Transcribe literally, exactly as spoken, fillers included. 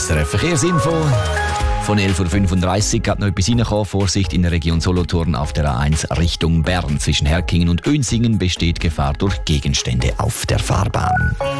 S R F Verkehrsinfo. Von elf Uhr fünfunddreißig hat noch etwas reingekommen. Vorsicht in der Region Solothurn auf der A eins Richtung Bern. Zwischen Herkingen und Önsingen besteht Gefahr durch Gegenstände auf der Fahrbahn.